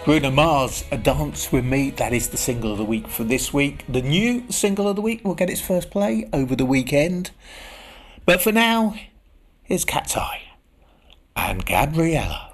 Bruno Mars, A Dance With Me, that is the single of the week for this week. The new single of the week will get its first play over the weekend. But for now, here's Cat's Eye and Gabriella.